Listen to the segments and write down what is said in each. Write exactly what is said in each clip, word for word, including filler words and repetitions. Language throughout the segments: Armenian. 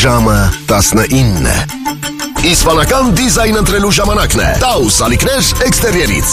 Ժամը տասնինն է։ Իսպանական դիզայն ընտրելու ժամանակն է։ Taus ալիքներ էքստերիերից։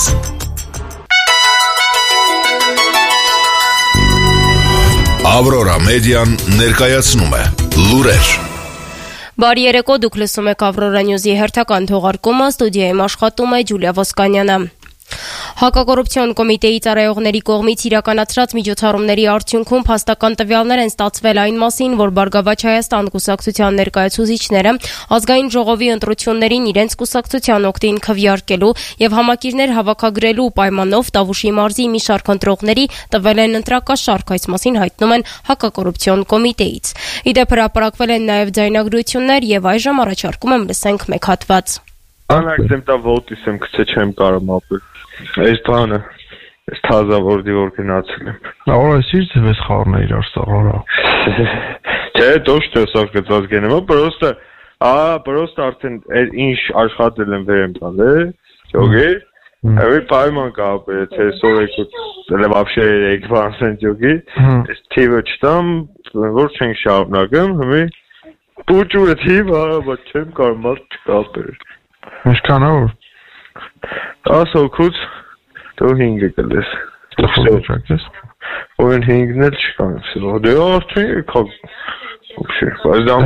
Ավրորա մեդիան ներկայացնում է լուրեր։ Բարի երեկո, դուք լսում եք Ավրորա Նյուզի հերթական թողարկումը, ստուդիայում աշխատում է Ջուլիա Ոսկանյանը։ Հակակոռուպցիոն կոմիտեի ծառայողների կողմից իրականացրած միջոցառումների արդյունքում փաստական տվյալներ են ստացվել այն մասին, որ Բարգավաճ Հայաստան կուսակցության ներկայացուցիչները ազգային ժողովի ընտրություններին իրենց կուսակցության օգտին քվեարկելու եւ համակիրներ հավաքագրելու պայմանով Տավուշի մարզի մի շարք ընտրողների տվել են ընտրակաշարք, այս մասին հայտնում են Հակակոռուպցիոն կոմիտեից։ Իդեպ հրապարակվել են նաեւ ձայնագրություններ եւ այժմ առաջարկում եմ լսենք մեկ հատված։ Անհագ դեմ վոտիս եմ գցե չեմ կարող ապրել։ Այս բանը, այս թազա որդի որ գնացել եմ։ Լավ, այս ինչ ձեզ խառն է իրար սաղարա։ Չէ, ոչ թե սա գծած գնեմ, պրոստը, ա, պրոստը արդեն ինչ աշխատել եմ վեր եմ տալ, է, ջոգի, այլ պայման կա ապրել, թե սորեկուտ, դե вообще էկվանսեն ջոգի, այս թիվը չտամ, որ չենք շարունակում, հիմի պուճուրը թիվ, հա, բայց չեմ կարող մարդ չկապել։ Ինչքան է որ։ Ասոքուց դու հինգը կլես։ Դու Որն հինգն էլ չկան, դե արդեն եկա։ Ոբշե, բայց դա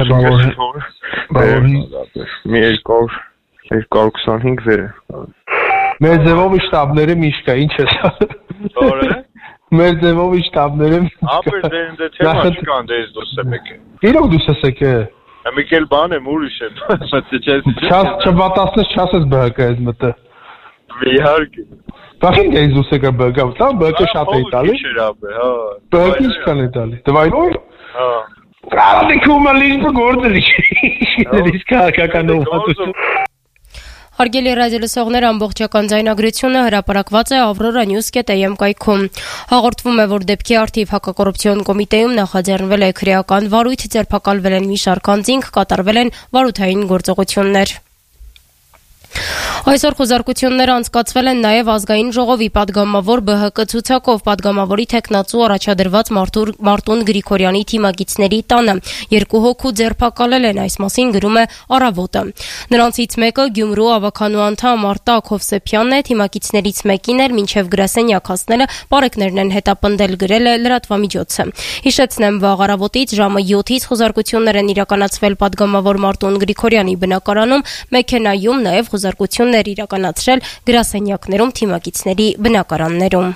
մի երկար երկար քսանհինգ վեր է։ Մեր ձևով շտաբները միշտ կա, ինչ է սա։ Որը։ Մեր ձևով շտաբները։ Ապեր դե դե թեմա չկան դե դուս եկե։ Իրոք դուս եկե։ Ամիկել բան եմ ուրիշ եմ։ Չաս չվատասնես չասես բհկ ես մտը։ Իհարկե։ Բախին դեզ դուս եկա բհկ, տամ բհկ շատ է տալի։ Հա։ Բհկ ինչ կան է տալի։ Դվայնոր։ Հա։ Կարա դիքումալին բգորդելի։ Դից կակական ուղղություն։ Հարգելի ռադիոլսողներ, ամբողջական ձայնագրությունը հրապարակված է Avrora News dot am կայքում։ Հաղորդվում է, որ դեպքի արդիվ հակակոռուպցիոն կոմիտեում նախաձեռնվել է քրեական վարույթ, ձերբակալվել են մի շարք անձինք, կատարվել են վարութային գործողություններ։ Այսօր խոզարկությունները անցկացվել են նաև ազգային ժողովի падգամավոր ԲՀԿ ցուցակով падգամավորի տեխնացու առաջադրված Մարտուն Գրիգորյանի թիմակիցների տանը երկու հոգու ձերբակալել են, այս մասին գրում է Առավոտը։ Նրանցից մեկը Գյումրու ավականու անդամ Արտակ Հովսեփյանն է, թիմակիցներից մեկին էլ մինչև գրասենյակ հասնելը պարեկներն են հետապնդել, գրել է լրատվամիջոցը։ Հիշեցնեմ, վաղ առավոտից ժամը յոթից խոզարկություններ են իրականացվել падգամավոր Մարտուն Գրիգորյանի բնակարանում, մեքենայում նաև խոզարկություններ իրականացրել գրասենյակներում, թիմակիցների բնակարաններում։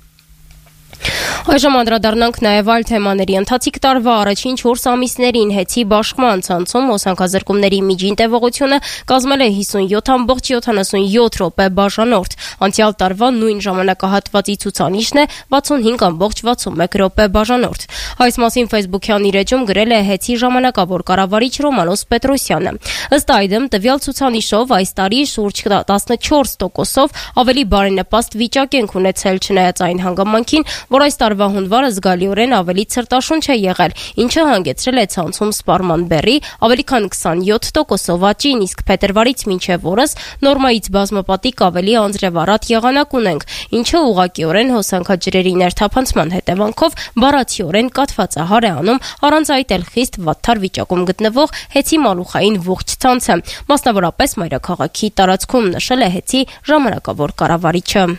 Այժմ անդրադառնանք նաև այլ թեմաների։ Ընթացիկ տարվա առաջին չորս ամիսներին հեծի բաշխման ցանցում հոսանքազրկումների միջին տևողությունը կազմել է հիսունյոթ կόμμα յոթանասունյոթ րոպե բաժանորդ։ Անցյալ տարվա նույն ժամանակահատվածի ցուցանիշն է վաթսունհինգ կόμμα վաթսունմեկ րոպե բաժանորդ։ Այս մասին Facebook-յան իր էջում գրել է հեծի ժամանակավոր կառավարիչ Ռոմանոս Պետրոսյանը։ Ըստ այդմ, տվյալ ցուցանիշով այս տարի շուրջ տասնչորս տոկոսով ավելի բարենպաստ վիճակ ենք ունեցել, չնայած այն հանգամանքին, որ այս տարվա հունվարը զգալիորեն ավելի ցրտաշունչ է եղել, ինչը հանգեցրել է ցանցում սպառման բեռի ավելի քան քսանյոթ տոկոսով աճին, իսկ փետրվարից մինչև օրս նորմայից բազմապատիկ ավելի անձրևառատ եղանակ ունենք, ինչը ուղղակիորեն հոսանքաջրերի ներթափանցման հետևանքով բառացիորեն կաթվածահար է անում առանց այդ էլ խիստ վատթար վիճակում գտնվող հեծի մալուխային ողջ ցանցը, մասնավորապես մայրաքաղաքի տարածքում, նշել է հեծի ժամանակավոր կառավարիչը։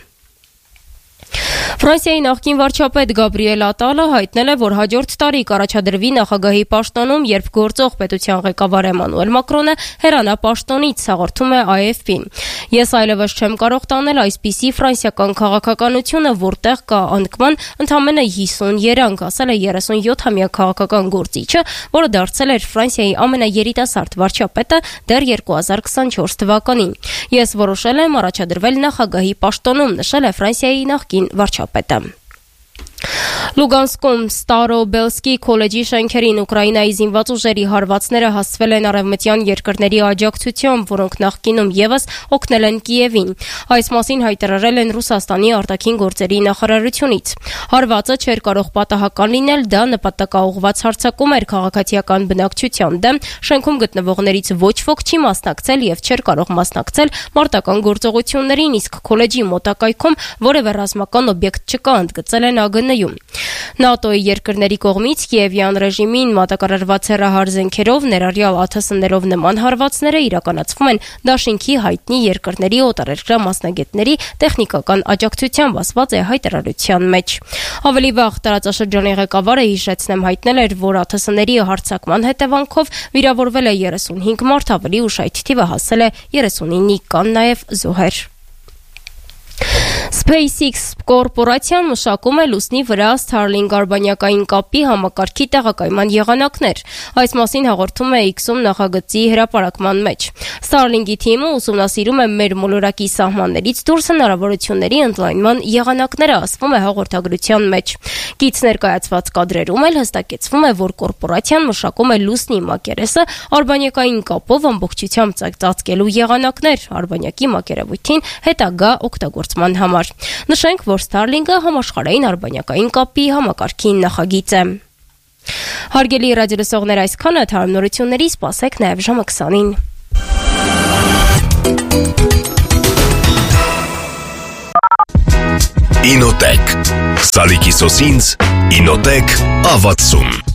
Ֆրանսիայի նախկին վարչապետ Գաբրիել Ատալը հայտնել է, որ հաջորդ տարի կառաջադրվի նախագահի պաշտոնում, երբ գործող պետության ղեկավար Էմանուել Մակրոնը հեռանա պաշտոնից, հաղորդում է I F P-ն։ Ես այլևս չեմ կարող տանել այսպիսի ֆրանսիական քաղաքականությունը, որտեղ կա անկման ընդամենը հիսուն երանգ, ասել է երեսունյոթամյա քաղաքական գործիչը, որը դարձել էր Ֆրանսիայի ամենաերիտասարդ վարչապետը դեռ երկու հազար քսանչորս թվականին։ Ես որոշել եմ առաջադրվել նախագահի պաշտոնում, նշել է Ֆրանսիայի նախկին վարչապետը։ Լուգանսկում Ստարոբելսկի քոլեջի շենքերին Ուկրաինայի զինված ուժերի հարվածները հասցվել են արևմտյան երկրների աջակցությամբ, որոնք նախկինում եւս օգնել են Կիևին։ Այս մասին հայտարարել են Ռուսաստանի արտաքին գործերի նախարարությունից։ Հարվածը չէր կարող պատահական լինել, դա նպատակաուղղված հարձակում էր քաղաքացիական բնակչության դեմ, շենքում գտնվողներից ոչ ոք չի մասնակցել եւ չէր կարող մասնակցել մարտական գործողություններին, իսկ քոլեջի մոտակայքում որևէ ռազմական օբյեկտ չկա, ընդգծել են ԱԳՆ-ում։ Սիրիայում։ ՆԱՏՕ-ի երկրների կողմից Կիևյան ռեժիմին մատակարարված հեռահար զենքերով, ներառյալ ԱԹՍ-ներով նման հարվածները իրականացվում են դաշինքի հայտնի երկրների օտարերկրյա մասնագետների տեխնիկական աջակցությամբ, ասված է հայտարարության մեջ։ Ավելի վաղ տարածաշրջանի ղեկավարը հիշեցնեմ հայտնել էր, որ ԱԹՍ-ների հարձակման հետևանքով վիրավորվել է երեսունհինգ մարդ, ավելի ուշ այդ թիվը հասել է երեսունինի, կան նաև զոհեր։ SpaceX կորպորացիան մշակում է լուսնի վրա Starlink արբանյակային կապի համակարգի տեղակայման եղանակներ։ Այս մասին հաղորդում է X-ում նախագծի հրապարակման մեջ։ Starlink-ի թիմը ուսումնասիրում է մեր մոլորակի սահմաններից դուրս հնարավորությունների ընդլայնման եղանակները, ասվում է հաղորդագրության մեջ։ Գից ներկայացված կադրերում էլ հստակեցվում է, որ կորպորացիան մշակում է լուսնի մակերեսը արբանյակային կապով ամբողջությամբ ծածկելու եղանակներ արբանյակի մակերևույթին հետագա օգտագործման համար։ Նշենք, որ Starlink-ը համաշխարհային արբանյակային կապի համակարգի նախագիծ է։ Հարգելի ռադիոլսողներ, այսքանը թարմ նորությունների, սպասեք նաև ժամը քսանին։ Ինոտեք Սալիկի սոսինց Ինոտեք ավացում